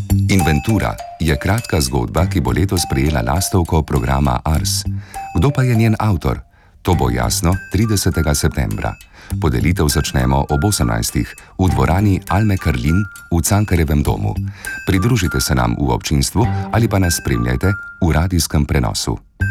Inventura je kratka zgodba, ki bo letos prejela lastovko programa Ars. Kdo pa je njen avtor? To bo jasno 30. septembra. Podelitev začnemo ob 18. v dvorani Alme Karlin v Cankarjevem domu. Pridružite se nam v občinstvu ali pa nas spremljajte v radijskem prenosu.